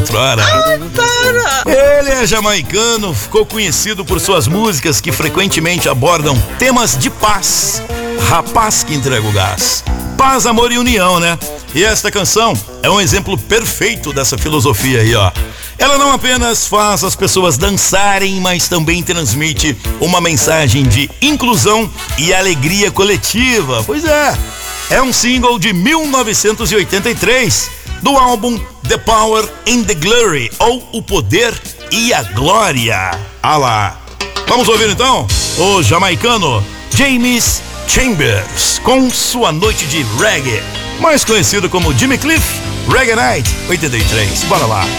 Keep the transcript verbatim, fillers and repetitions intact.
Para. Ai, para! Ele é jamaicano, ficou conhecido por suas músicas que frequentemente abordam temas de paz. Rapaz que entrega o gás. Paz, amor e união, né? E esta canção é um exemplo perfeito dessa filosofia aí, ó. Ela não apenas faz as pessoas dançarem, mas também transmite uma mensagem de inclusão e alegria coletiva. Pois é, é um single de mil novecentos e oitenta e três do álbum The Power and the Glory, ou O Poder e a Glória. Ah lá. Vamos ouvir então o jamaicano James Chambers com sua noite de reggae, mais conhecido como Jimmy Cliff, Reggae Night oitenta e três. Bora lá.